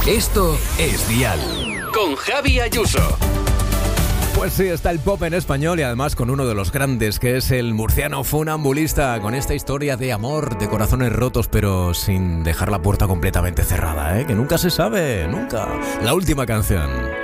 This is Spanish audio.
Esto es Dial. Con Javi Ayuso. Pues sí, está el pop en español y además con uno de los grandes, que es el murciano Funambulista, con esta historia de amor, de corazones rotos, pero sin dejar la puerta completamente cerrada, que nunca se sabe, nunca. La última canción.